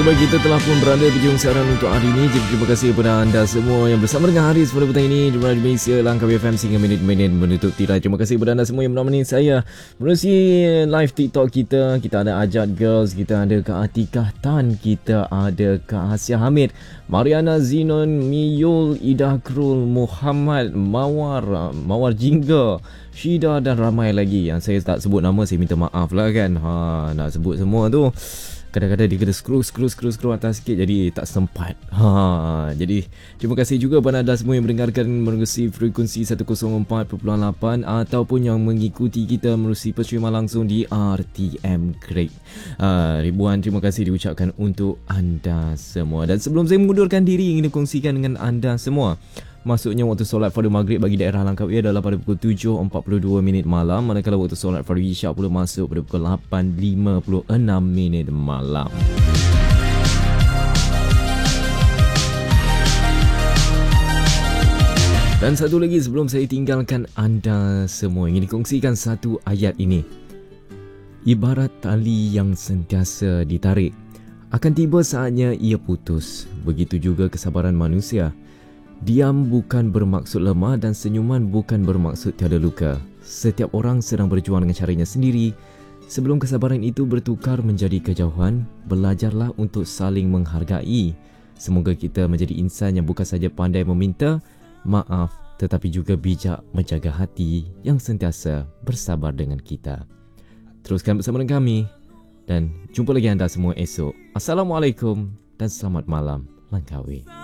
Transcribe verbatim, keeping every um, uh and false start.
baik, kita telah pun berada di hujung siaran untuk hari ini. Jadi terima kasih kepada anda semua yang bersama dengan Haris pada petang ini di Radio Malaysia Langkawi F M sehingga minit-minit menutup tirai. Terima kasih kepada anda semua yang menemani saya menerusi live TikTok kita. Kita ada Ajat Girls, kita ada Kak Atikah Tan, kita ada Kak Asia Hamid, Mariana Zinon, Miyul, Ida Krul, Muhammad, Mawar, Mawar Jingga, Syida dan ramai lagi yang saya tak sebut nama. Saya minta maaf lah kan. Ha, nak sebut semua tu kadang-kadang dia kena scroll scroll scroll scroll atas sikit, jadi tak sempat. Ha, jadi terima kasih juga kepada anda semua yang mendengarkan menerusi frekuensi seratus empat perpuluhan lapan ataupun yang mengikuti kita menerusi percuma langsung di R T M Creek. Ha, ribuan terima kasih diucapkan untuk anda semua. Dan sebelum saya mengundurkan diri, ingin kongsikan dengan anda semua, masuknya waktu solat fardu maghrib bagi daerah Langkawi adalah pada pukul tujuh empat puluh dua minit malam, manakala waktu solat fardu isyak pula masuk pada pukul lapan lima puluh enam minit malam. Dan satu lagi sebelum saya tinggalkan anda semua, ingin dikongsikan satu ayat ini. Ibarat tali yang sentiasa ditarik, akan tiba saatnya ia putus. Begitu juga kesabaran manusia. Diam bukan bermaksud lemah dan senyuman bukan bermaksud tiada luka. Setiap orang sedang berjuang dengan caranya sendiri. Sebelum kesabaran itu bertukar menjadi kejauhan, belajarlah untuk saling menghargai. Semoga kita menjadi insan yang bukan saja pandai meminta maaf, tetapi juga bijak menjaga hati yang sentiasa bersabar dengan kita. Teruskan bersama dengan kami dan jumpa lagi anda semua esok. Assalamualaikum dan selamat malam Langkawi.